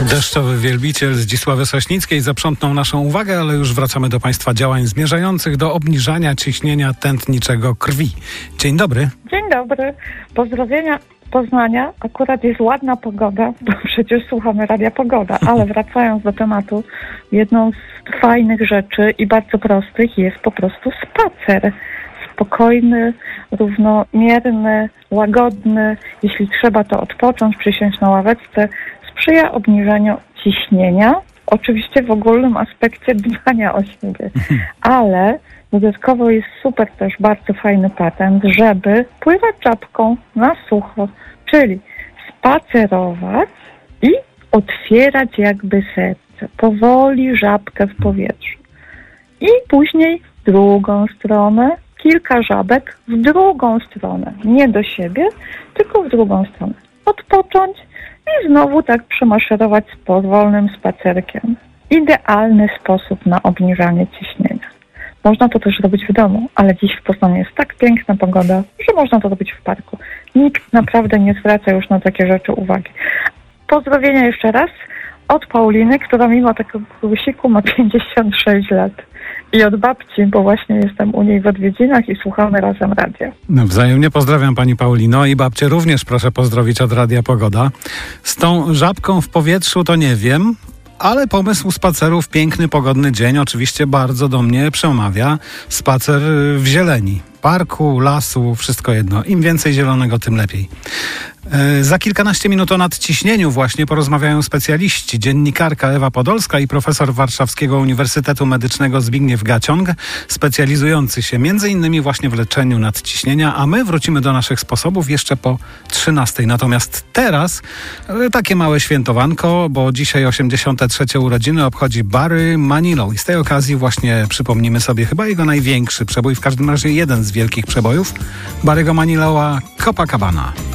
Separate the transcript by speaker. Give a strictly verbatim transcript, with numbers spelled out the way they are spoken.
Speaker 1: Deszczowy wielbiciel Zdzisławy Sośnickiej zaprzątnął naszą uwagę, ale już wracamy do Państwa działań zmierzających do obniżania ciśnienia tętniczego krwi. Dzień dobry.
Speaker 2: Dzień dobry. Pozdrowienia Poznania. Akurat jest ładna pogoda, bo przecież słuchamy Radia Pogoda, ale wracając do tematu, jedną z fajnych rzeczy i bardzo prostych jest po prostu spacer. Spokojny, równomierny, łagodny. Jeśli trzeba, to odpocząć, przysiąść na ławeczce. Sprzyja obniżeniu ciśnienia. Oczywiście w ogólnym aspekcie dbania o siebie. Ale dodatkowo jest super też bardzo fajny patent, żeby pływać czapką na sucho, czyli spacerować i otwierać jakby serce. Powoli żabkę w powietrzu. I później w drugą stronę, kilka żabek w drugą stronę. Nie do siebie, tylko w drugą stronę. Odpocząć i znowu tak przemaszerować z powolnym spacerkiem. Idealny sposób na obniżanie ciśnienia. Można to też robić w domu, ale dziś w Poznaniu jest tak piękna pogoda, że można to robić w parku. Nikt naprawdę nie zwraca już na takie rzeczy uwagi. Pozdrowienia jeszcze raz od Pauliny, która mimo takiego głusiku ma pięćdziesiąt sześć lat. I od babci, bo właśnie jestem u niej w odwiedzinach i słuchamy razem radia.
Speaker 1: No, wzajemnie pozdrawiam pani Paulino i babcię również proszę pozdrowić od Radia Pogoda. Z tą żabką w powietrzu to nie wiem, ale pomysł spaceru w piękny, pogodny dzień oczywiście bardzo do mnie przemawia. Spacer w zieleni, parku, lasu, wszystko jedno. Im więcej zielonego, tym lepiej. Yy, za kilkanaście minut o nadciśnieniu właśnie porozmawiają specjaliści. Dziennikarka Ewa Podolska i profesor Warszawskiego Uniwersytetu Medycznego Zbigniew Gaciąg, specjalizujący się między innymi właśnie w leczeniu nadciśnienia, a my wrócimy do naszych sposobów jeszcze po trzynastej. Natomiast teraz yy, takie małe świętowanko, bo dzisiaj osiemdziesiąte trzecie urodziny obchodzi Barry Manilow i z tej okazji właśnie przypomnimy sobie chyba jego największy przebój, w każdym razie jeden z wielkich przebojów, Barry'ego Manilowa, Copacabana.